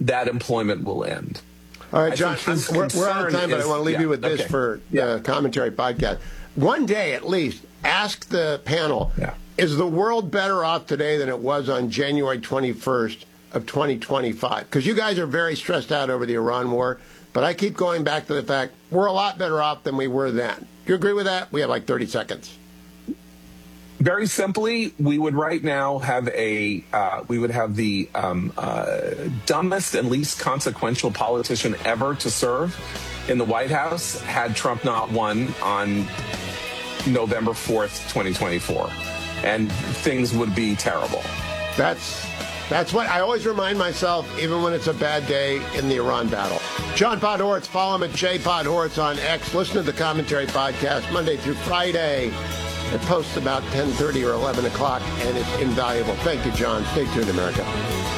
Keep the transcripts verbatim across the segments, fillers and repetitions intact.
that employment will end. All right, John, we're, we're out of time, but I want to leave yeah, you with this okay. for yeah. the commentary podcast. One day, at least, ask the panel, yeah. is the world better off today than it was on January twenty-first of twenty twenty-five? Because you guys are very stressed out over the Iran war, but I keep going back to the fact we're a lot better off than we were then. Do you agree with that? We have like thirty seconds. Very simply, we would right now have a uh, we would have the um, uh, dumbest and least consequential politician ever to serve in the White House had Trump not won on November fourth, twenty twenty-four, and things would be terrible. That's that's what I always remind myself, even when it's a bad day in the Iran battle. John Podhoretz, follow him at J Podhoretz on X. Listen to the commentary podcast Monday through Friday. It posts about ten thirty or eleven o'clock, and it's invaluable. Thank you, John. Stay tuned, America.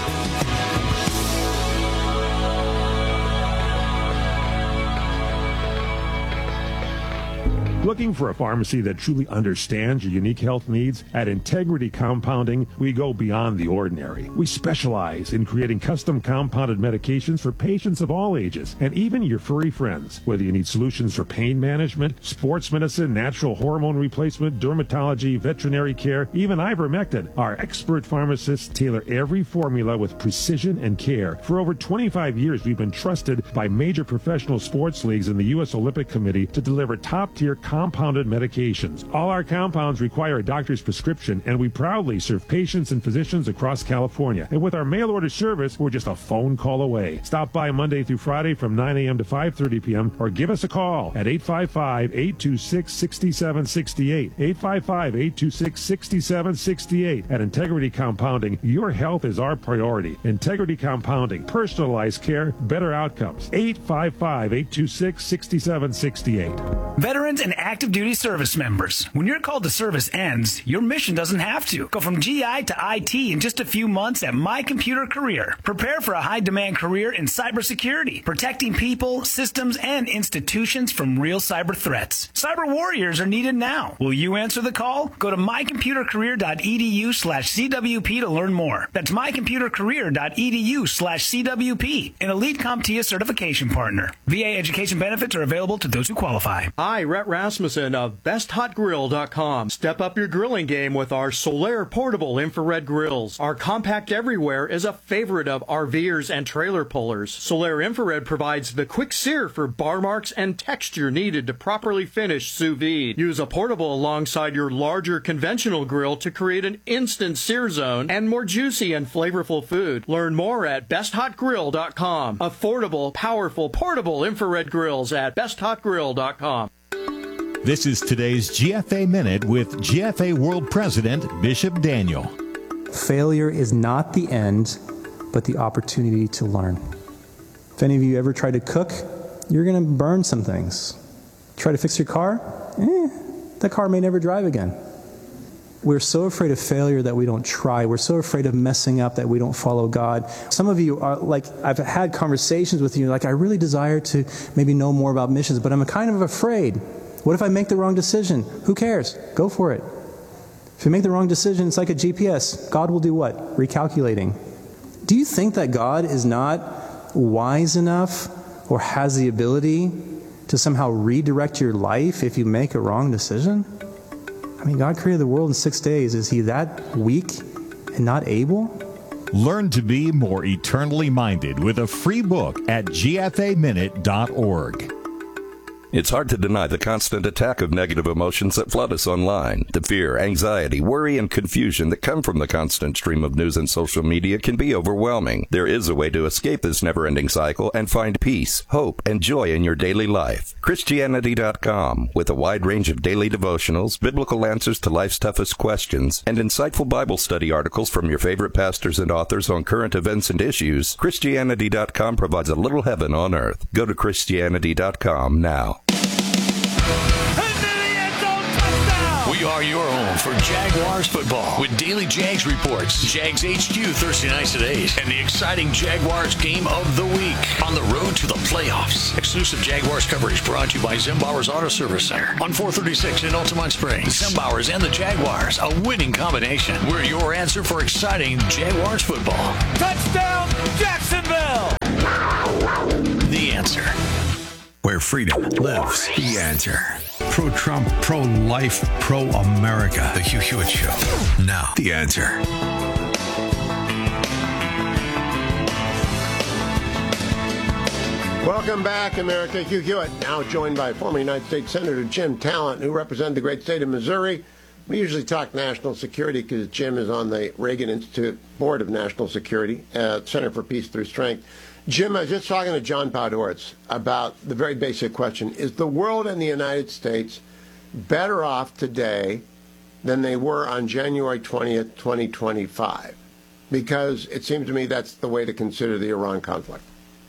Looking for a pharmacy that truly understands your unique health needs? At Integrity Compounding, we go beyond the ordinary. We specialize in creating custom compounded medications for patients of all ages, and even your furry friends. Whether you need solutions for pain management, sports medicine, natural hormone replacement, dermatology, veterinary care, even ivermectin, our expert pharmacists tailor every formula with precision and care. For over twenty-five years, we've been trusted by major professional sports leagues and the U S Olympic Committee to deliver top-tier compounded medications. All our compounds require a doctor's prescription, and we proudly serve patients and physicians across California. And with our mail order service, we're just a phone call away. Stop by Monday through Friday from nine a.m. to five thirty p.m. or give us a call at eight five five, eight two six, six seven six eight. eight five five, eight two six, six seven six eight. At Integrity Compounding, your health is our priority. Integrity Compounding, personalized care, better outcomes. eight five five, eight two six, six seven six eight. Veterans and active duty service members. When your call to service ends, your mission doesn't have to. Go from G I to I T in just a few months at My Computer Career. Prepare for a high-demand career in cybersecurity, protecting people, systems, and institutions from real cyber threats. Cyber warriors are needed now. Will you answer the call? Go to mycomputercareer.edu slash CWP to learn more. That's mycomputercareer.edu slash CWP, an elite CompTIA certification partner. V A education benefits are available to those who qualify. Hi, Rhett Rasmussen of best hot grill dot com. Step up your grilling game with our Solaire portable infrared grills. Our compact everywhere is a favorite of RVers and trailer pullers. Solaire infrared provides the quick sear for bar marks and texture needed to properly finish sous vide. Use a portable alongside your larger conventional grill to create an instant sear zone and more juicy and flavorful food. Learn more at best hot grill dot com. Affordable, powerful, portable infrared grills at best hot grill dot com. This is today's G F A Minute with G F A World President Bishop Daniel. Failure is not the end, but the opportunity to learn. If any of you ever try to cook, you're going to burn some things. Try to fix your car? Eh, that car may never drive again. We're so afraid of failure that we don't try. We're so afraid of messing up that we don't follow God. Some of you are like, I've had conversations with you, like, I really desire to maybe know more about missions, but I'm kind of afraid. What if I make the wrong decision? Who cares? Go for it. If you make the wrong decision, it's like a G P S. God will do what? Recalculating. Do you think that God is not wise enough or has the ability to somehow redirect your life if you make a wrong decision? I mean, God created the world in six days. Is he that weak and not able? Learn to be more eternally minded with a free book at G F A minute dot org. It's hard to deny the constant attack of negative emotions that flood us online. The fear, anxiety, worry, and confusion that come from the constant stream of news and social media can be overwhelming. There is a way to escape this never-ending cycle and find peace, hope, and joy in your daily life. Christianity dot com, with a wide range of daily devotionals, biblical answers to life's toughest questions, and insightful Bible study articles from your favorite pastors and authors on current events and issues, Christianity dot com provides a little heaven on earth. Go to Christianity dot com now. We are your home for Jaguars football with daily Jags reports, Jags H Q Thursday nights at eight, and the exciting Jaguars game of the week on the road to the playoffs. Exclusive Jaguars coverage brought to you by Zimbauer's Auto Service Center on four thirty-six in Altamont Springs. Zimbauer's and the Jaguars, a winning combination. We're your answer for exciting Jaguars football. Touchdown, Jacksonville! freedom lives. The Answer. Pro-Trump, pro-life, pro-America. The Hugh Hewitt Show. Now, The Answer. Welcome back, America. Hugh Hewitt, now joined by former United States Senator Jim Talent, who represented the great state of Missouri. We usually talk national security because Jim is on the Reagan Institute Board of National Security, uh, Center for Peace Through Strength. Jim, I was just talking to John Podhoretz about the very basic question. Is the world and the United States better off today than they were on January twentieth, twenty twenty-five? Because it seems to me that's the way to consider the Iran conflict.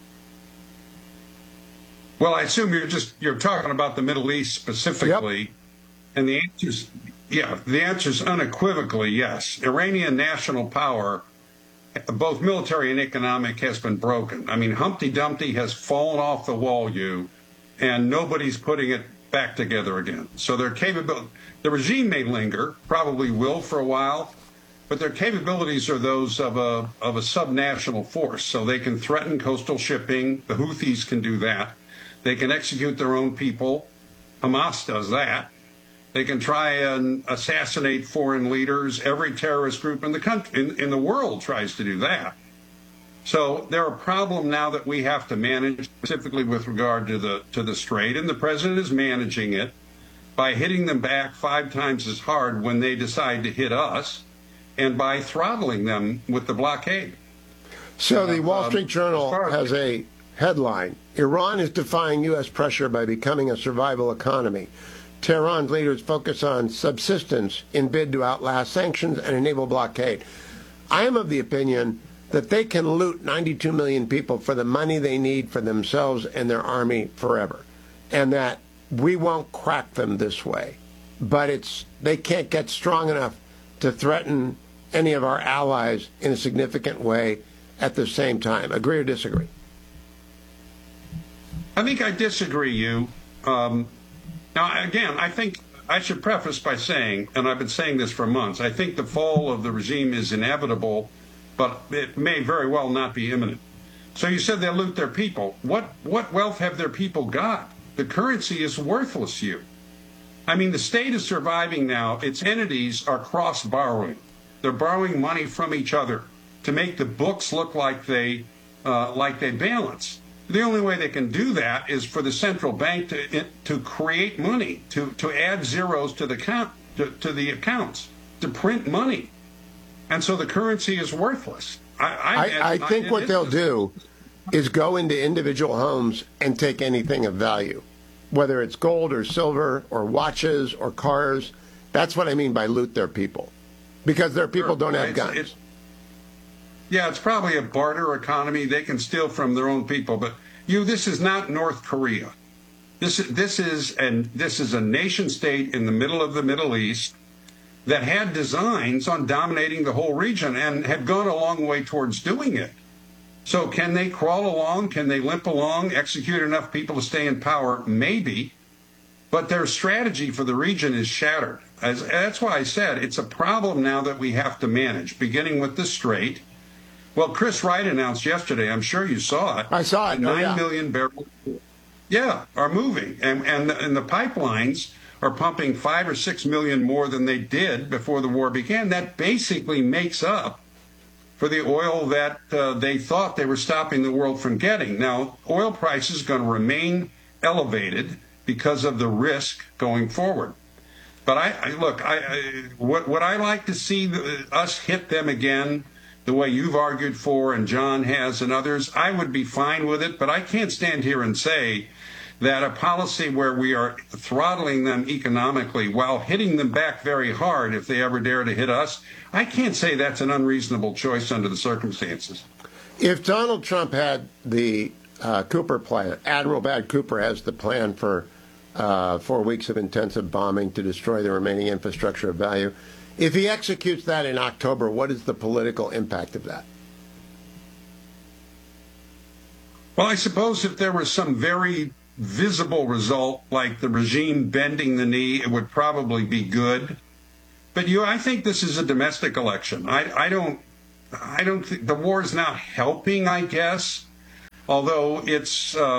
Well, I assume you're just you're talking about the Middle East specifically, yep. And the answer's yeah, the answer's unequivocally yes. Iranian national power, both military and economic, has been broken. I mean, Humpty Dumpty has fallen off the wall, you, and nobody's putting it back together again. So their capability, the regime may linger, probably will for a while, but their capabilities are those of a of a subnational force. So they can threaten coastal shipping. The Houthis can do that. They can execute their own people. Hamas does that. They can try and assassinate foreign leaders. Every terrorist group in the country, in, in the world, tries to do that. So they're a problem now that we have to manage, specifically with regard to the to the Strait, and the president is managing it by hitting them back five times as hard when they decide to hit us, and by throttling them with the blockade. So the Wall Street Journal um, has a headline: Iran is defying U S pressure by becoming a survival economy. Tehran's leaders focus on subsistence in bid to outlast sanctions and enable blockade. I am of the opinion that they can loot ninety-two million people for the money they need for themselves and their army forever, and that we won't crack them this way. But it's they can't get strong enough to threaten any of our allies in a significant way at the same time. Agree or disagree? I think I disagree, you. Um, now, again, I think I should preface by saying, and I've been saying this for months, I think the fall of the regime is inevitable, but it may very well not be imminent. So you said they loot their people. What what wealth have their people got? The currency is worthless, you. I mean, the state is surviving now. Its entities are cross-borrowing. They're borrowing money from each other to make the books look like they uh, like they balance. The only way they can do that is for the central bank to to create money, to, to add zeros to the count to, to the accounts, to print money, and so the currency is worthless. I I, I, I think what they'll do is go into individual homes and take anything of value, whether it's gold or silver or watches or cars. That's what I mean by loot their people, because their people don't have guns. It's, Yeah, it's probably a barter economy. They can steal from their own people, but you, this is not North Korea. This this is and this is a nation state in the middle of the Middle East that had designs on dominating the whole region and had gone a long way towards doing it. So can they crawl along? Can they limp along? Execute enough people to stay in power? Maybe, but their strategy for the region is shattered. As, that's why I said it's a problem now that we have to manage, beginning with the Strait. Well, Chris Wright announced yesterday, I'm sure you saw it. I saw it. Nine oh, yeah. million barrels, yeah, are moving. And, and, and the pipelines are pumping five or six million more than they did before the war began. That basically makes up for the oil that uh, they thought they were stopping the world from getting. Now, oil prices are going to remain elevated because of the risk going forward. But I, I look, I, I what, what I like to see the, us hit them again the way you've argued for and John has and others, I would be fine with it, but I can't stand here and say that a policy where we are throttling them economically while hitting them back very hard if they ever dare to hit us, I can't say that's an unreasonable choice under the circumstances. If Donald Trump had the uh, Cooper plan, Admiral Bad Cooper has the plan for uh, four weeks of intensive bombing to destroy the remaining infrastructure of value, if he executes that in October, what is the political impact of that? Well, I suppose if there was some very visible result, like the regime bending the knee, it would probably be good. But you, I think this is a domestic election. I, I don't, I don't think the war is not helping, I guess, although it's, um,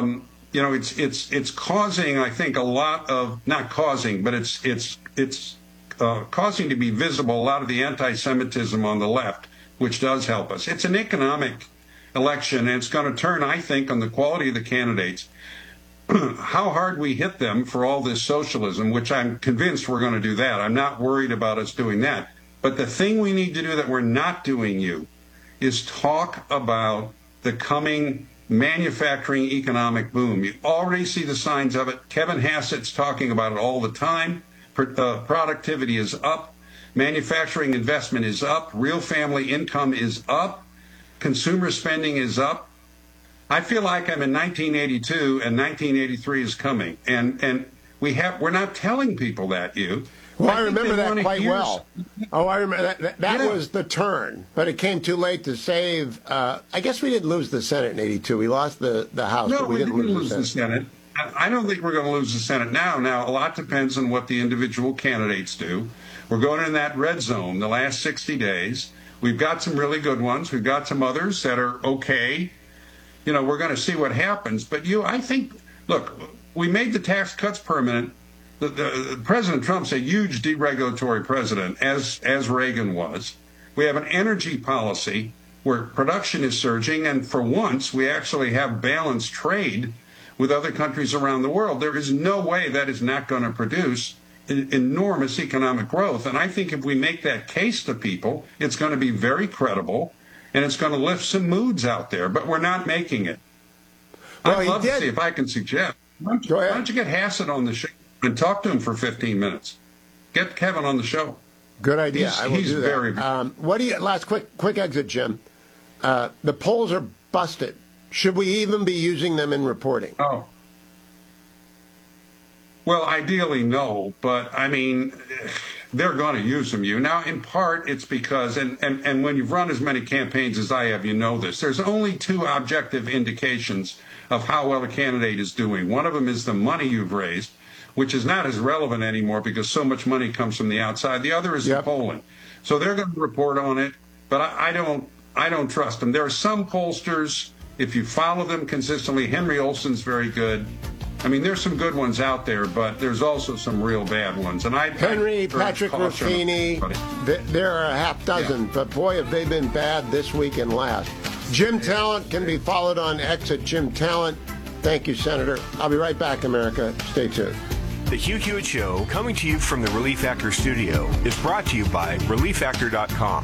you know, it's it's it's causing, I think, a lot of, not causing, but it's it's it's uh, causing to be visible a lot of the anti-Semitism on the left, which does help us. It's an economic election, and it's going to turn, I think, on the quality of the candidates. How hard we hit them for all this socialism, which I'm convinced we're going to do that. I'm not worried about us doing that. But the thing we need to do that we're not doing, you, is talk about the coming manufacturing economic boom. You already see the signs of it. Kevin Hassett's talking about it all the time. Uh, productivity is up. Manufacturing investment is up. Real family income is up. Consumer spending is up. I feel like I'm in nineteen eighty-two and nineteen eighty-three is coming. And and we have we're not telling people that, you. Well, I, I remember that quite hear... well. Oh, I remember that. That, that yeah. was the turn, but it came too late to save. Uh, I guess we didn't lose the Senate in eighty-two. We lost the, the House, no, but we, we didn't, didn't lose, lose the Senate. the Senate. I don't think we're going to lose the Senate now. Now, a lot depends on what the individual candidates do. We're going in that red zone the last sixty days. We've got some really good ones. We've got some others that are okay. You know, we're going to see what happens. But you, I think, look, we made the tax cuts permanent. The, the, the President Trump's a huge deregulatory president, as as Reagan was. We have an energy policy where production is surging, and for once, we actually have balanced trade with other countries around the world. There is no way that is not going to produce enormous economic growth. And I think if we make that case to people, it's going to be very credible, and it's going to lift some moods out there. But we're not making it. Well, I'd love to see if I can suggest. Why don't, you, why don't you get Hassett on the show and talk to him for fifteen minutes? Get Kevin on the show. Good idea. He's, I will he's do that. Very, um, what do you? Last quick quick exit, Jim. Uh, the polls are busted. Should we even be using them in reporting? Oh. Well, ideally, no. But, I mean, they're going to use them, you. Now, in part, it's because, and, and, and when you've run as many campaigns as I have, you know this. There's only two objective indications of how well a candidate is doing. One of them is the money you've raised, which is not as relevant anymore because so much money comes from the outside. The other is yep. the polling. So they're going to report on it, but I, I don't I don't trust them. There are some pollsters, if you follow them consistently, Henry Olsen's very good. I mean, there's some good ones out there, but there's also some real bad ones. And I Henry, Patrick Ruffini, there are a half dozen, yeah. but boy, have they been bad this week and last. Jim Talent can be followed on X at Jim Talent. Thank you, Senator. I'll be right back, America. Stay tuned. The Hugh Hewitt Show, coming to you from the Relief Factor studio, is brought to you by relief factor dot com.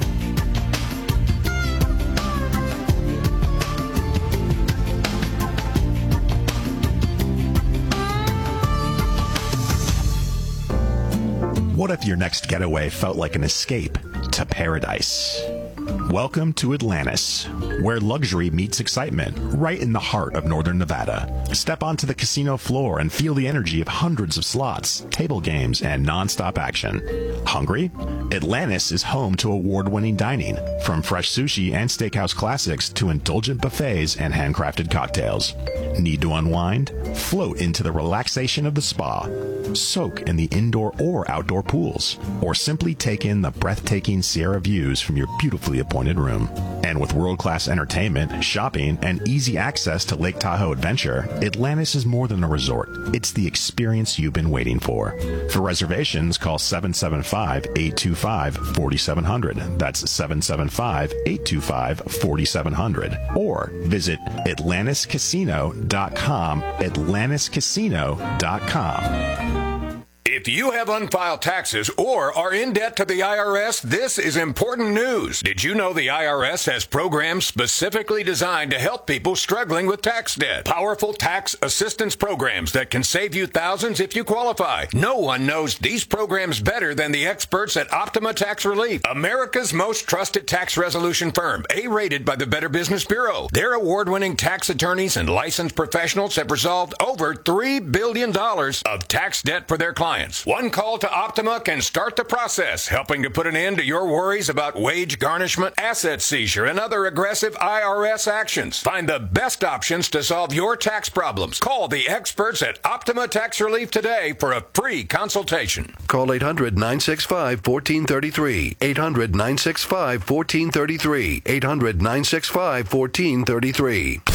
What if your next getaway felt like an escape to paradise? Welcome to Atlantis, where luxury meets excitement, right in the heart of northern Nevada. Step onto the casino floor and feel the energy of hundreds of slots, table games, and non-stop action. Hungry? Atlantis is home to award-winning dining, from fresh sushi and steakhouse classics to indulgent buffets and handcrafted cocktails. Need to unwind? Float into the relaxation of the spa. Soak in the indoor or outdoor pools, or simply take in the breathtaking Sierra views from your beautifully appointed room. And with world-class entertainment, shopping, and easy access to Lake Tahoe Adventure, Atlantis is more than a resort. It's the experience you've been waiting for. For reservations, call seven seven five, eight two five, four seven zero zero. That's seven seven five, eight two five, four seven zero zero. Or visit atlantis casino dot com, atlantis casino dot com. If you have unfiled taxes or are in debt to the I R S, this is important news. Did you know the I R S has programs specifically designed to help people struggling with tax debt? Powerful tax assistance programs that can save you thousands if you qualify. No one knows these programs better than the experts at Optima Tax Relief, America's most trusted tax resolution firm, A-rated by the Better Business Bureau. Their award-winning tax attorneys and licensed professionals have resolved over three billion dollars of tax debt for their clients. One call to Optima can start the process, helping to put an end to your worries about wage garnishment, asset seizure, and other aggressive I R S actions. Find the best options to solve your tax problems. Call the experts at Optima Tax Relief today for a free consultation. Call eight hundred, nine six five, one four three three. eight hundred, nine six five, one four three three. eight hundred, nine six five, one four three three.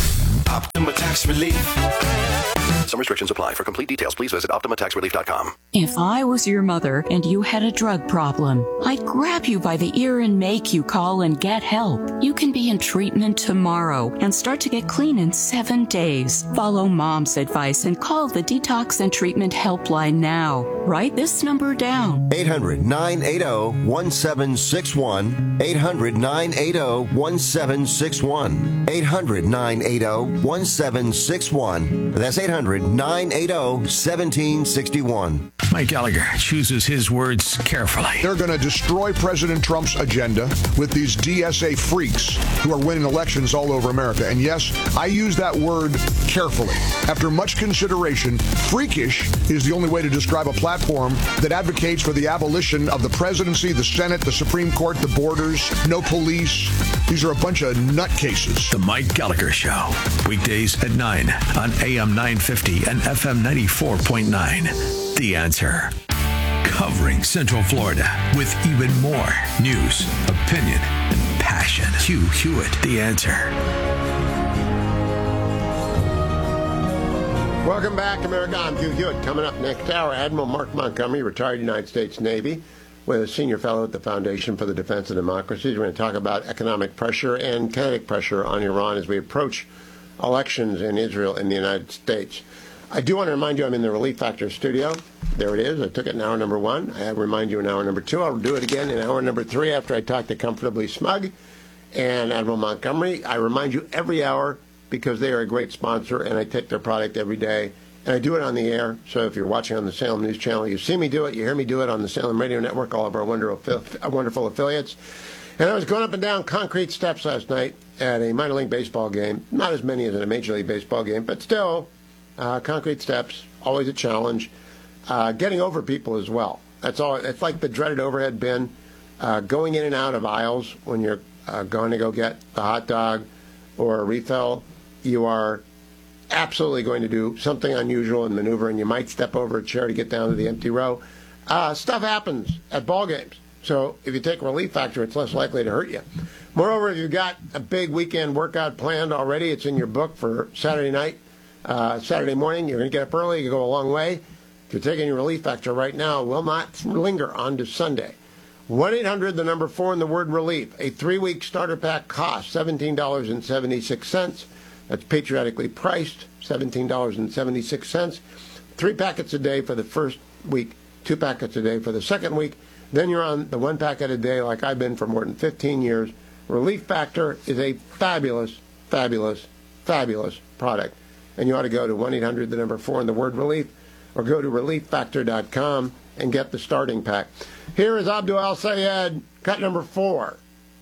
Optima Tax Relief. Some restrictions apply. For complete details, please visit Optima Tax Relief dot com. If I was your mother and you had a drug problem, I'd grab you by the ear and make you call and get help. You can be in treatment tomorrow and start to get clean in seven days. Follow Mom's advice and call the Detox and Treatment Helpline now. Write this number down. eight hundred, nine eight zero, one seven six one. eight hundred, nine eight zero, one seven six one. eight hundred, nine eight zero, one seven six one. That's eight hundred, nine eight zero, one seven six one. Mike Gallagher chooses his words carefully. They're going to destroy President Trump's agenda with these D S A freaks who are winning elections all over America. And yes, I use that word carefully. After much consideration, freakish is the only way to describe a platform that advocates for the abolition of the presidency, the Senate, the Supreme Court, the borders, no police. These are a bunch of nutcases. The Mike Gallagher Show. Weekdays at nine on A M nine fifty and F M ninety-four point nine. The Answer. Covering Central Florida with even more news, opinion, and passion. Hugh Hewitt. The Answer. Welcome back, America. I'm Hugh Hewitt. Coming up next hour, Admiral Mark Montgomery, retired United States Navy, with a senior fellow at the Foundation for the Defense of Democracy. We're going to talk about economic pressure and kinetic pressure on Iran as we approach elections in Israel and the United States. I do want to remind you I'm in the Relief Factor studio. There it is. I took it in hour number one. I remind you in hour number two. I'll do it again in hour number three after I talk to Comfortably Smug and Admiral Montgomery. I remind you every hour because they are a great sponsor, and I take their product every day. And I do it on the air, so if you're watching on the Salem News Channel, you see me do it, you hear me do it on the Salem Radio Network, all of our wonderful, wonderful affiliates. And I was going up and down concrete steps last night at a minor league baseball game. Not as many as in a major league baseball game, but still, uh, concrete steps, always a challenge. Uh, getting over people as well. That's all. It's like the dreaded overhead bin, uh, going in and out of aisles when you're uh, going to go get a hot dog or a refill. You are absolutely going to do something unusual and maneuver, and you might step over a chair to get down to the empty row. Uh, stuff happens at ball games. So if you take Relief Factor, it's less likely to hurt you. Moreover, if you've got a big weekend workout planned already, it's in your book for Saturday night, uh, Saturday morning. You're going to get up early. You go a long way. If you're taking your Relief Factor right now, it will not linger on to Sunday. one eight hundred, the number four, and the word relief. A three-week starter pack costs seventeen dollars and seventy-six cents. That's patriotically priced, seventeen dollars and seventy-six cents. Three packets a day for the first week, two packets a day for the second week. Then you're on the one packet a day like I've been for more than fifteen years. Relief Factor is a fabulous, fabulous, fabulous product. And you ought to go to one eight hundred, the number four, and the word relief, or go to relief factor dot com and get the starting pack. Here is Abdul Al-Sayed, cut number four.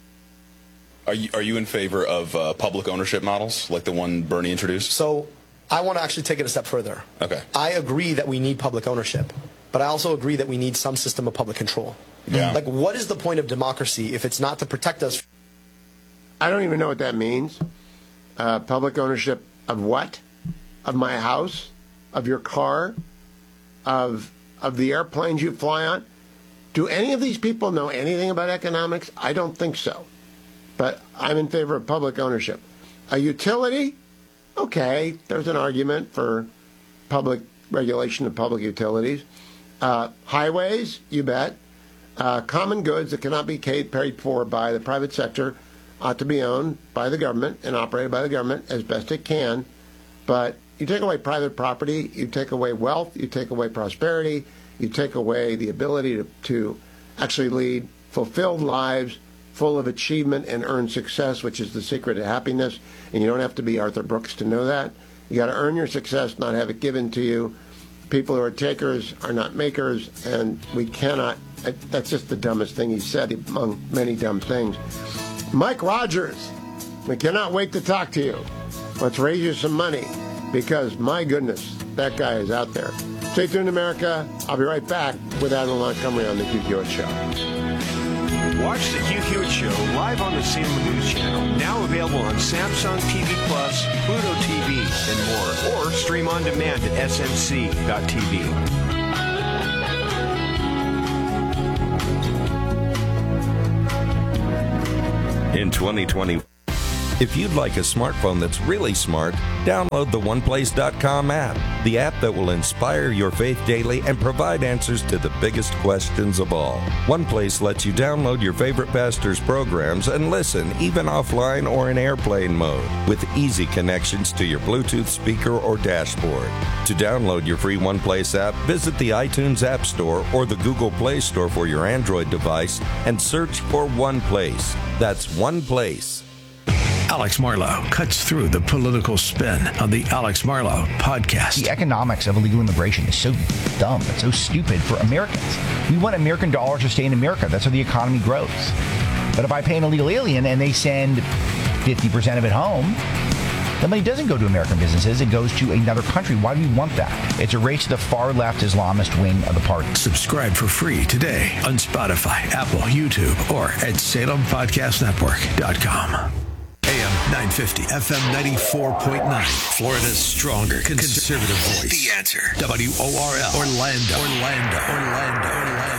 Are you, are you in favor of uh, public ownership models like the one Bernie introduced? So I want to actually take it a step further. Okay. I agree that we need public ownership, but I also agree that we need some system of public control. Yeah. Like, what is the point of democracy if it's not to protect us? I don't even know what that means. Uh, public ownership of what? Of my house? Of your car? Of of the airplanes you fly on? Do any of these people know anything about economics? I don't think so. But I'm in favor of public ownership. A utility? Okay, there's an argument for public regulation of public utilities. Uh, highways? You bet. Uh, common goods that cannot be paid for by the private sector ought to be owned by the government and operated by the government as best it can. But you take away private property, you take away wealth, you take away prosperity, you take away the ability to, to actually lead fulfilled lives full of achievement and earn success, which is the secret to happiness. And you don't have to be Arthur Brooks to know that. You got to earn your success, not have it given to you. People who are takers are not makers, and we cannot. That's just the dumbest thing he said among many dumb things. Mike Rogers, we cannot wait to talk to you. Let's raise you some money, because my goodness, that guy is out there. Stay tuned, America. I'll be right back with Admiral Montgomery on the Hugh Hewitt Show. Watch the Hugh Hewitt Show live on the Salem News Channel. Now available on Samsung T V Plus, Pluto T V, and more. Or stream on demand at S N C dot T V. In twenty twenty, If you'd like a smartphone that's really smart, download the one place dot com app, the app that will inspire your faith daily and provide answers to the biggest questions of all. OnePlace lets you download your favorite pastor's programs and listen, even offline or in airplane mode, with easy connections to your Bluetooth speaker or dashboard. To download your free OnePlace app, visit the iTunes App Store or the Google Play Store for your Android device and search for OnePlace. That's OnePlace. Alex Marlow cuts through the political spin on the Alex Marlow podcast. The economics of illegal immigration is so dumb. It's so stupid for Americans. We want American dollars to stay in America. That's how the economy grows. But if I pay an illegal alien and they send fifty percent of it home, the money doesn't go to American businesses. It goes to another country. Why do we want that? It's a race to the far-left Islamist wing of the party. Subscribe for free today on Spotify, Apple, YouTube, or at Salem Podcast Network dot com. A M nine fifty, F M ninety-four point nine. Florida's stronger conservative voice. The Answer. W O R L. Orlando. Orlando. Orlando.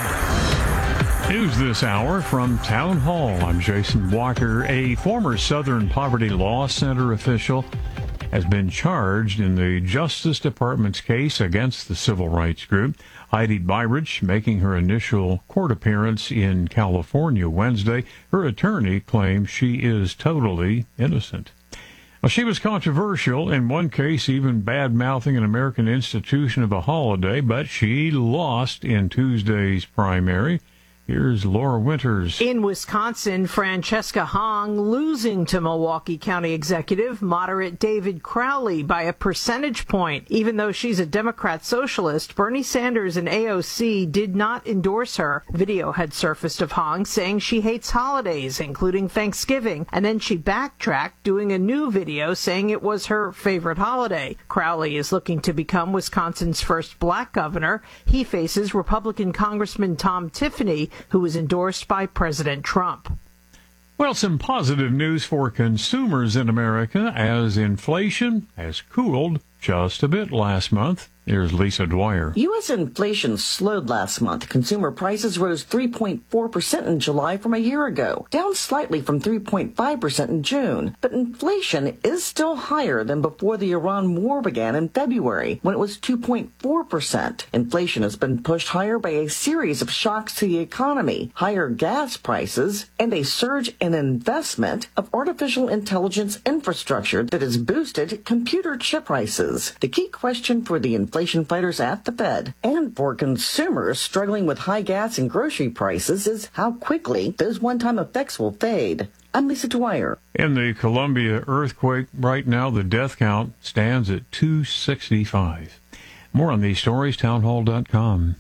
Orlando. News this hour from Town Hall. I'm Jason Walker. A former Southern Poverty Law Center official has been charged in the Justice Department's case against the civil rights group. Heidi Byrich making her initial court appearance in California Wednesday. Her attorney claims she is totally innocent. Well, she was controversial, in one case even bad-mouthing an American institution of a holiday, but she lost in Tuesday's primary. Here's Laura Winters. In Wisconsin, Francesca Hong losing to Milwaukee County Executive moderate David Crowley by a percentage point. Even though she's a Democrat socialist, Bernie Sanders and A O C did not endorse her. Video had surfaced of Hong saying she hates holidays, including Thanksgiving, and then she backtracked, doing a new video saying it was her favorite holiday. Crowley is looking to become Wisconsin's first black governor. He faces Republican Congressman Tom Tiffany, who was endorsed by President Trump. Well, some positive news for consumers in America as inflation has cooled just a bit last month. Here's Lisa Dwyer. U S inflation slowed last month. Consumer prices rose three point four percent in July from a year ago, down slightly from three point five percent in June. But inflation is still higher than before the Iran war began in February, when it was two point four percent. Inflation has been pushed higher by a series of shocks to the economy, higher gas prices, and a surge in investment of artificial intelligence infrastructure that has boosted computer chip prices. The key question for the inflation fighters at the Fed and for consumers struggling with high gas and grocery prices is how quickly those one-time effects will fade. I'm Lisa Dwyer. In the Columbia earthquake, right now the death count stands at two sixty-five. More on these stories, townhall dot com.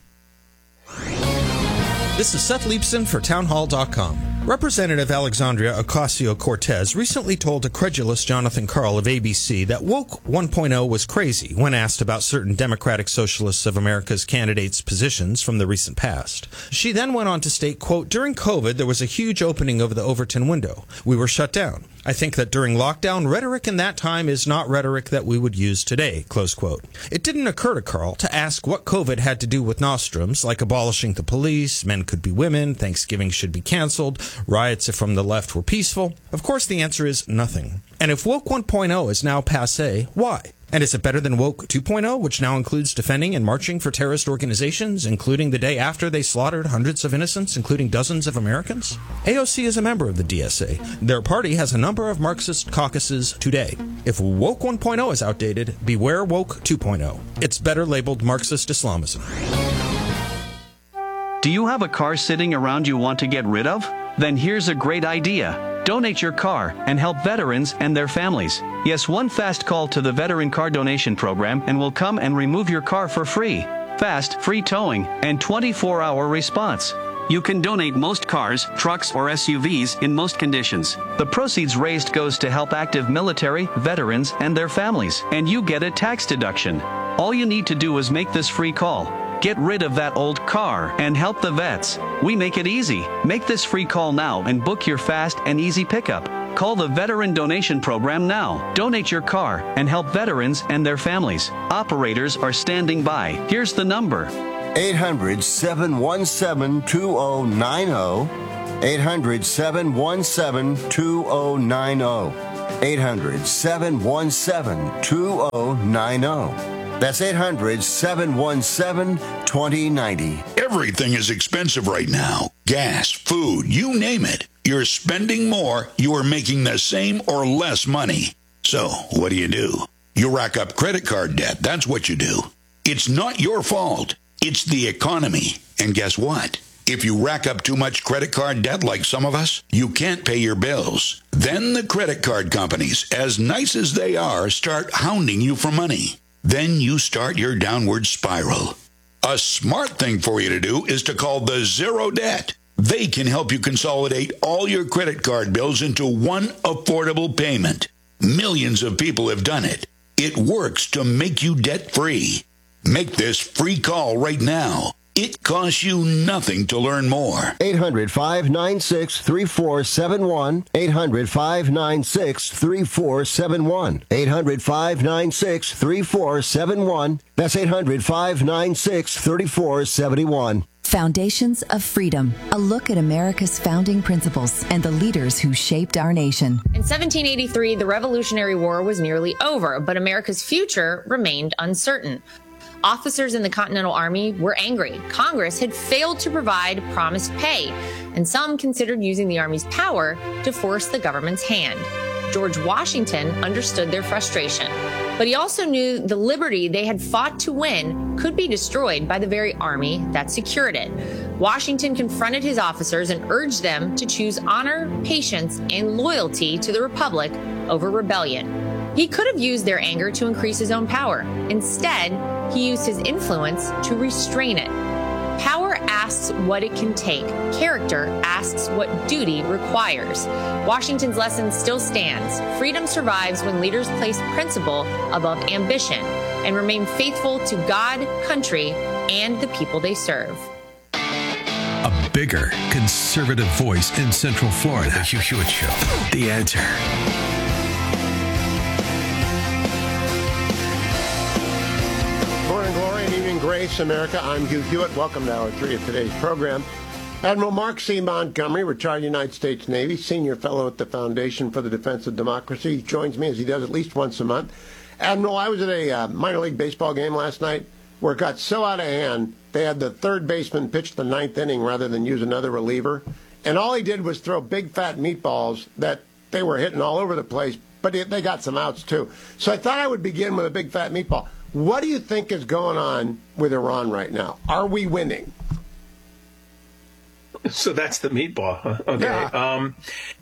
This is Seth Leibson for townhall dot com. Representative Alexandria Ocasio-Cortez recently told a credulous Jonathan Karl of A B C that Woke one point oh was crazy when asked about certain Democratic Socialists of America's candidates' positions from the recent past. She then went on to state, quote, "During COVID, there was a huge opening of the Overton window. We were shut down. I think that during lockdown, rhetoric in that time is not rhetoric that we would use today," close quote. It didn't occur to Karl to ask what COVID had to do with nostrums, like abolishing the police, men could be women, Thanksgiving should be canceled, riots from the left were peaceful. Of course, the answer is nothing. And if Woke one point oh is now passé, why? And is it better than Woke two point oh, which now includes defending and marching for terrorist organizations, including the day after they slaughtered hundreds of innocents, including dozens of Americans? A O C is a member of the D S A. Their party has a number of Marxist caucuses today. If Woke one point oh is outdated, beware Woke two point oh. It's better labeled Marxist Islamism. Do you have a car sitting around you want to get rid of? Then here's a great idea. Donate your car and help veterans and their families. Yes, one fast call to the Veteran Car Donation Program and we'll come and remove your car for free. Fast, free towing, and twenty-four hour response. You can donate most cars, trucks, or S U Vs in most conditions. The proceeds raised goes to help active military, veterans, and their families, and you get a tax deduction. All you need to do is make this free call. Get rid of that old car and help the vets. We make it easy. Make this free call now and book your fast and easy pickup. Call the Veteran Donation Program now. Donate your car and help veterans and their families. Operators are standing by. Here's the number. eight hundred, seven one seven, two oh nine oh. eight hundred, seven one seven, two oh nine oh. eight hundred, seven one seven, two zero nine zero. That's eight hundred, seven one seven, two zero nine zero. Everything is expensive right now. Gas, food, you name it. You're spending more, you are making the same or less money. So, what do you do? You rack up credit card debt. That's what you do. It's not your fault. It's the economy. And guess what? If you rack up too much credit card debt like some of us, you can't pay your bills. Then the credit card companies, as nice as they are, start hounding you for money. Then you start your downward spiral. A smart thing for you to do is to call the Zero Debt. They can help you consolidate all your credit card bills into one affordable payment. Millions of people have done it. It works to make you debt-free. Make this free call right now. It costs you nothing to learn more. eight hundred, five nine six, three four seven one. eight hundred, five nine six, three four seven one. eight hundred, five nine six, three four seven one. That's eight hundred, five nine six, three four seven one. Foundations of Freedom, a look at America's founding principles and the leaders who shaped our nation. In seventeen eighty-three, the Revolutionary War was nearly over, but America's future remained uncertain. Officers in the Continental Army were angry. Congress had failed to provide promised pay, and some considered using the Army's power to force the government's hand. George Washington understood their frustration, but he also knew the liberty they had fought to win could be destroyed by the very army that secured it. Washington confronted his officers and urged them to choose honor, patience, and loyalty to the Republic over rebellion. He could have used their anger to increase his own power. Instead, he used his influence to restrain it. Power asks what it can take. Character asks what duty requires. Washington's lesson still stands. Freedom survives when leaders place principle above ambition and remain faithful to God, country, and the people they serve. A bigger conservative voice in Central Florida. The Hugh Hewitt Show. The Answer. Morning glory and evening grace, America. I'm Hugh Hewitt. Welcome to hour three of today's program. Admiral Mark C. Montgomery, retired United States Navy, senior fellow at the Foundation for the Defense of Democracy. He joins me as he does at least once a month. Admiral, I was at a uh, minor league baseball game last night where it got so out of hand, they had the third baseman pitch the ninth inning rather than use another reliever. And all he did was throw big fat meatballs that they were hitting all over the place, but they got some outs too. So I thought I would begin with a big fat meatball. What do you think is going on with Iran right now? Are we winning? So that's the meatball. Huh? Okay. Yeah. Um,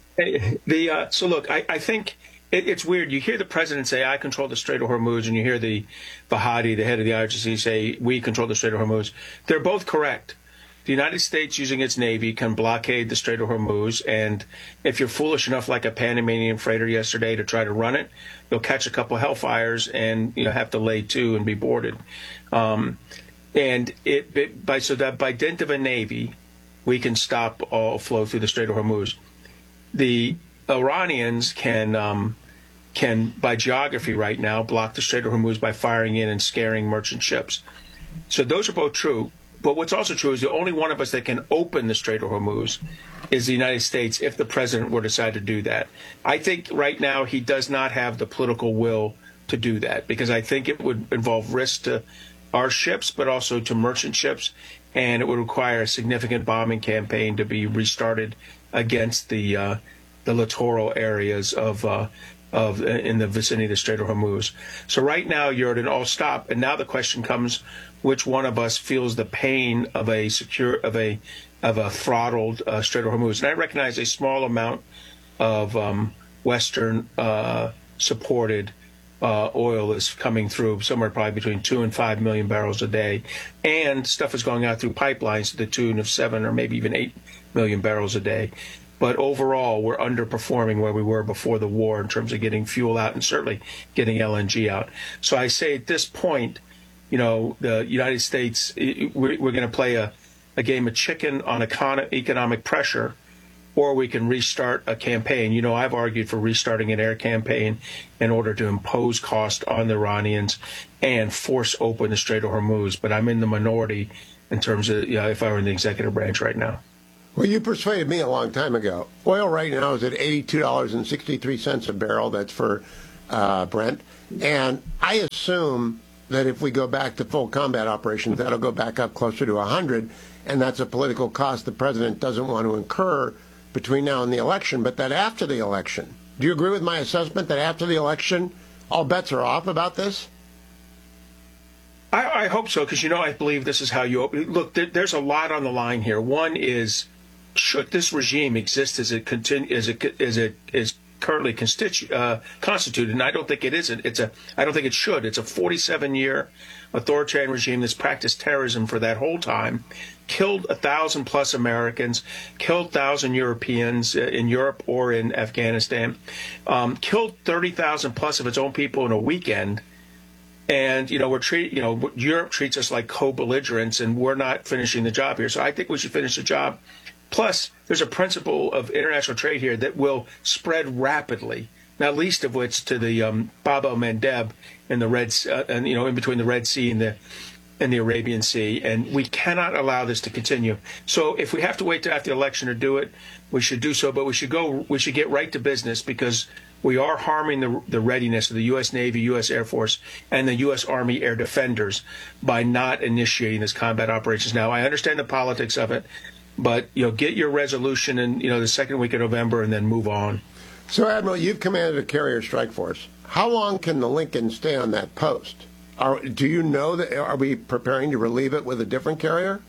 the uh, so look, I, I think it, it's weird. You hear the president say, "I control the Strait of Hormuz," and you hear the Bahadi, the head of the I R G C, say, "We control the Strait of Hormuz." They're both correct. The United States, using its Navy, can blockade the Strait of Hormuz, and if you're foolish enough, like a Panamanian freighter yesterday, to try to run it, you'll catch a couple of hellfires and you know have to lay to and be boarded. Um, and it, it by so that by dint of a Navy, we can stop all flow through the Strait of Hormuz. The Iranians can um, can, by geography right now, block the Strait of Hormuz by firing in and scaring merchant ships. So those are both true. But what's also true is the only one of us that can open the Strait of Hormuz is the United States if the president were to decide to do that. I think right now he does not have the political will to do that because I think it would involve risk to our ships, but also to merchant ships, and it would require a significant bombing campaign to be restarted against the uh, the littoral areas of uh, of in the vicinity of the Strait of Hormuz. So right now you're at an all stop, and now the question comes: which one of us feels the pain of a secure of a of a throttled uh, Strait of Hormuz? And I recognize a small amount of um, Western uh, supported uh, oil is coming through, somewhere probably between two and five million barrels a day, and stuff is going out through pipelines to the tune of seven or maybe even eight million barrels a day. But overall, we're underperforming where we were before the war in terms of getting fuel out and certainly getting L N G out. So I say at this point, you know, the United States, we're, we're going to play a, a game of chicken on econ- economic pressure, or we can restart a campaign. You know, I've argued for restarting an air campaign in order to impose cost on the Iranians and force open the Strait of Hormuz. But I'm in the minority in terms of, you know, if I were in the executive branch right now. Well, you persuaded me a long time ago. Oil right now is at eighty-two dollars and sixty-three cents a barrel. That's for uh, Brent. And I assume that if we go back to full combat operations, that'll go back up closer to one hundred, and that's a political cost the president doesn't want to incur between now and the election, but that after the election. Do you agree with my assessment that after the election, all bets are off about this? I, I hope so, because, you know, I believe this is how you open. Look, there, there's a lot on the line here. One is, should this regime exist as it continue, as it as it is currently constitu- uh, constituted? And I don't think it isn't. It's a. I don't think it should. It's a forty-seven year authoritarian regime that's practiced terrorism for that whole time, killed a thousand plus Americans, killed thousand Europeans in Europe or in Afghanistan, um, killed thirty thousand plus of its own people in a weekend. And, you know, we're treat, you know, Europe treats us like co-belligerents, and we're not finishing the job here. So I think we should finish the job. Plus, there's a principle of international trade here that will spread rapidly, not least of which to the um, Bab el-Mandeb and the Red, uh, and you know, in between the Red Sea and the and the Arabian Sea. And we cannot allow this to continue. So if we have to wait till after the election to do it, we should do so. But we should go. We should get right to business, because we are harming the, the readiness of the U S Navy, U S Air Force, and the U S Army Air Defenders by not initiating this combat operations now. I understand the politics of it, but, you know, get your resolution in, you know, the second week of November and then move on. So, Admiral, you've commanded a carrier strike force. How long can the Lincoln stay on that post? Are, do you know that? Are we preparing to relieve it with a different carrier?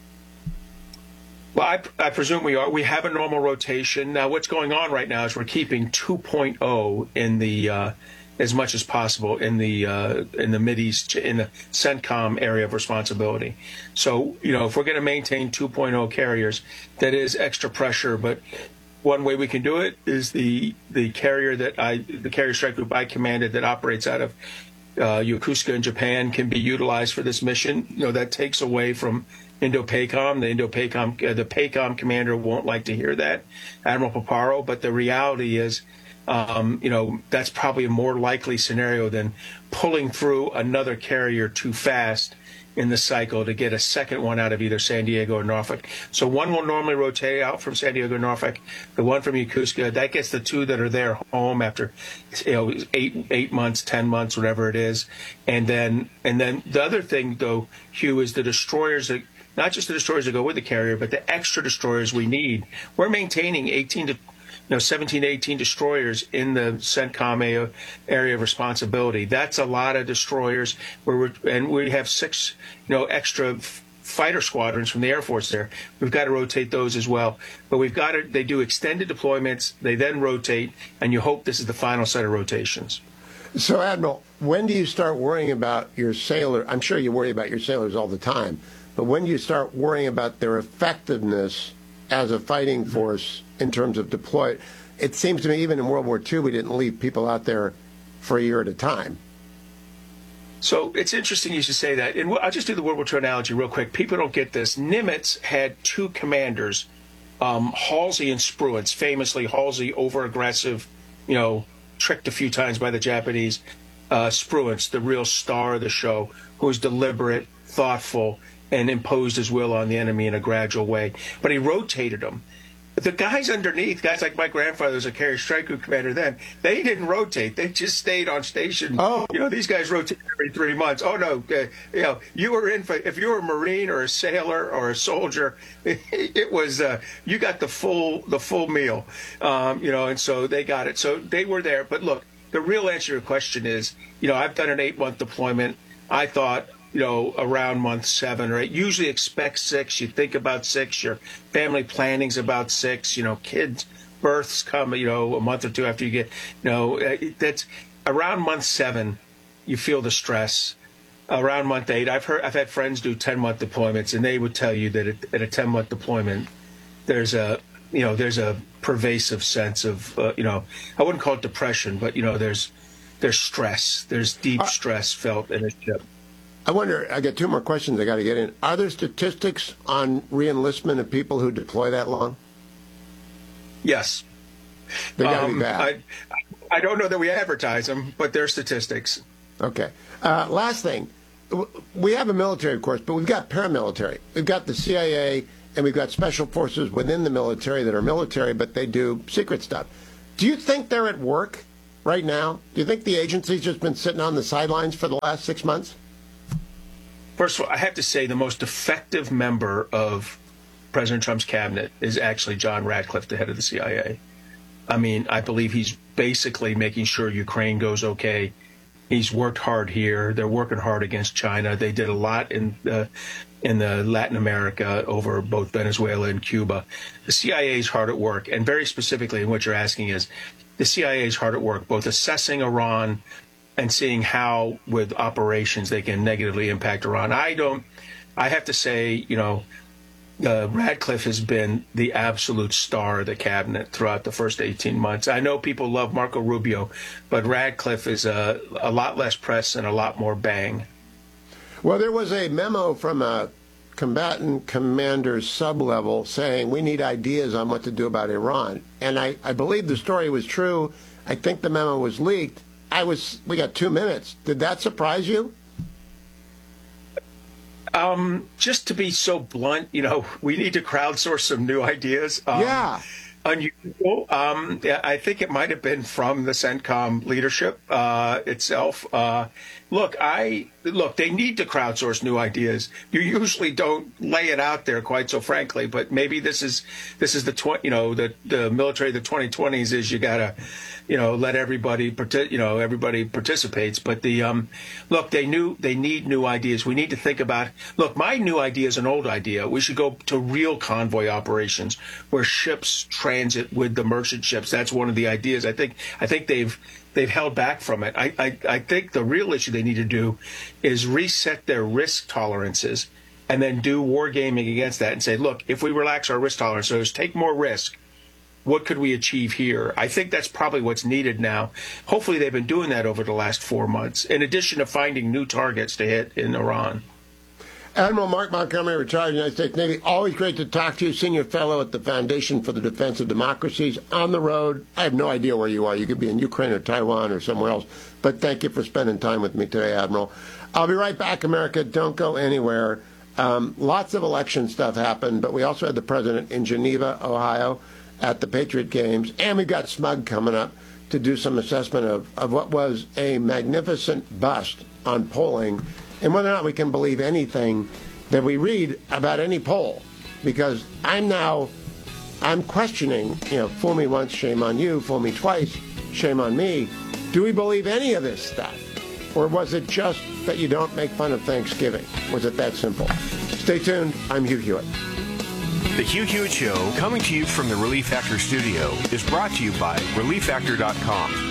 Well, I, I presume we are. We have a normal rotation. Now, what's going on right now is we're keeping two point oh in the uh, as much as possible in the uh, in the Mideast, in the CENTCOM area of responsibility. So, you know, if we're going to maintain two point oh carriers, that is extra pressure. But one way we can do it is the the carrier that I, the carrier strike group I commanded that operates out of uh, Yokosuka in Japan, can be utilized for this mission. You know, that takes away from Indo-PACOM. The Indo-PACOM, uh, the PACOM commander won't like to hear that, Admiral Paparo. But the reality is, um, you know, that's probably a more likely scenario than pulling through another carrier too fast in the cycle to get a second one out of either San Diego or Norfolk. So one will normally rotate out from San Diego or Norfolk. The one from Yokosuka, that gets the two that are there home after, you know, eight eight months, ten months, whatever it is. And then and then the other thing, though, Hugh, is the destroyers that, not just the destroyers that go with the carrier, but the extra destroyers we need. We're maintaining eighteen to, you know, seventeen to eighteen destroyers in the CENTCOM area of responsibility. That's a lot of destroyers. Where we're, and we have six, you know, extra fighter squadrons from the Air Force there. We've got to rotate those as well. But we've got to. They do extended deployments. They then rotate, and you hope this is the final set of rotations. So, Admiral, when do you start worrying about your sailor? I'm sure you worry about your sailors all the time. But when do you start worrying about their effectiveness as a fighting force in terms of deploy? It seems to me even in World War Two, we didn't leave people out there for a year at a time. So it's interesting you should say that. And I'll just do the World War Two analogy real quick. People don't get this. Nimitz had two commanders, um, Halsey and Spruance. Famously, Halsey, over-aggressive, you know, tricked a few times by the Japanese. Uh, Spruance, the real star of the show, who was deliberate, thoughtful, and imposed his will on the enemy in a gradual way. But he rotated them. The guys underneath, guys like my grandfather was a carrier strike group commander then, they didn't rotate. They just stayed on station. Oh. You know, these guys rotate every three months. Oh, no. Uh, you know, you were in for, if you were a Marine or a sailor or a soldier, it, it was, uh, you got the full, the full meal. Um, you know, and so they got it. So they were there. But look, the real answer to your question is, you know, I've done an eight-month deployment. I thought, you know, around month seven or eight. Usually expect six. You think about six. Your family planning's about six. You know, kids' births come, you know, a month or two after you get, you know, that's around month seven. You feel the stress. Around month eight, I've heard, I've had friends do ten-month deployments, and they would tell you that at, at a ten-month deployment, there's a, you know, there's a pervasive sense of, uh, you know, I wouldn't call it depression, but you know, there's there's stress. There's deep stress felt in a ship. I wonder, I got two more questions I got to get in. Are there statistics on reenlistment of people who deploy that long? Yes. They got to um, be bad. I, I don't know that we advertise them, but they're statistics. Okay. Uh, last thing. We have a military, of course, but we've got paramilitary. We've got the C I A and we've got special forces within the military that are military, but they do secret stuff. Do you think they're at work right now? Do you think the agency's just been sitting on the sidelines for the last six months? First of all, I have to say the most effective member of President Trump's cabinet is actually John Ratcliffe, the head of the C I A. I mean, I believe he's basically making sure Ukraine goes okay. He's worked hard here. They're working hard against China. They did a lot in the, in the Latin America over both Venezuela and Cuba. The C I A is hard at work. And very specifically, what you're asking is, the C I A is hard at work, both assessing Iran and seeing how, with operations, they can negatively impact Iran. I don't, I have to say, you know, Uh, Radcliffe has been the absolute star of the cabinet throughout the first eighteen months. I know people love Marco Rubio, but Radcliffe is a, a lot less press and a lot more bang. Well, there was a memo from a combatant commander's sub-level saying we need ideas on what to do about Iran. And I, I believe the story was true. I think the memo was leaked. I was, we got two minutes. Did that surprise you? Um, just to be so blunt, you know, we need to crowdsource some new ideas. Um, yeah. Unusual. Um, I think it might have been from the CENTCOM leadership uh, itself. Uh, look, I look. They need to crowdsource new ideas. You usually don't lay it out there, quite so frankly. But maybe this is this is the tw- you know the the military of the twenty twenties is you gotta you know let everybody partic- you know everybody participates. But the um, look, they knew they need new ideas. We need to think about. Look, my new idea is an old idea. We should go to real convoy operations where ships transit with the merchant ships. That's one of the ideas. I think I think they've they've held back from it. I, I, I think the real issue they need to do is reset their risk tolerances and then do wargaming against that and say, look, if we relax our risk tolerances, take more risk, what could we achieve here? I think that's probably what's needed now. Hopefully they've been doing that over the last four months, in addition to finding new targets to hit in Iran. Admiral Mark Montgomery, retired United States Navy. Always great to talk to you. Senior fellow at the Foundation for the Defense of Democracies. On the road. I have no idea where you are. You could be in Ukraine or Taiwan or somewhere else. But thank you for spending time with me today, Admiral. I'll be right back, America. Don't go anywhere. Um, lots of election stuff happened, but we also had the president in Geneva, Ohio, at the Patriot Games. And we've got Smug coming up to do some assessment of, of what was a magnificent bust on polling and whether or not we can believe anything that we read about any poll. Because I'm now, I'm questioning, you know, fool me once, shame on you, fool me twice, shame on me. Do we believe any of this stuff? Or was it just that you don't make fun of Thanksgiving? Was it that simple? Stay tuned. I'm Hugh Hewitt. The Hugh Hewitt Show, coming to you from the Relief Factor studio, is brought to you by Relief Factor dot com.